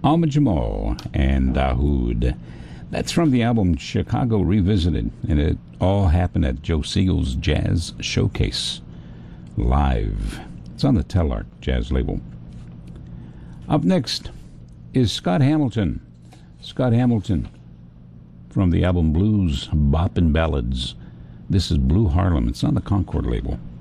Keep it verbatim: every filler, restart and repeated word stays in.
Ahmad Jamal and Dahoud. That's from the album Chicago Revisited, and it all happened at Joe Siegel's Jazz Showcase live. It's on the Telarc Jazz label. Up next is Scott Hamilton. Scott Hamilton from the album Blues, Bop and Ballads. This is Blue Harlem. It's on the Concord label.